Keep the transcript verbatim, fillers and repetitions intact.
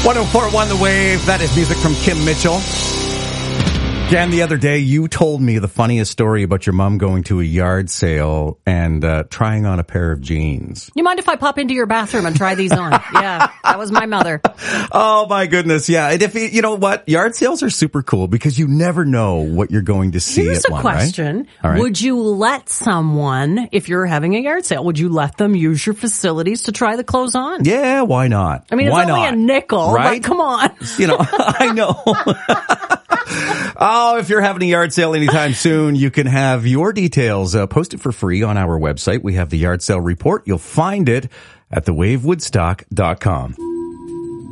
one oh four point one The Wave. That is music from Kim Mitchell. Jan, the other day, you told me the funniest story about your mom going to a yard sale and uh, trying on a pair of jeans. You mind if I pop into your bathroom and try these on? Yeah, that was my mother. Oh, my goodness. Yeah. And if you, you know what? Yard sales are super cool because you never know what you're going to see Here's at a one, question. Right? All right. Would you let someone, if you're having a yard sale, would you let them use your facilities to try the clothes on? Yeah, why not? I mean, why it's only not? a nickel, right? but come on. You know, I know. Oh, if you're having a yard sale anytime soon, you can have your details uh, posted for free on our website. We have the yard sale report. You'll find it at the wave woodstock dot com.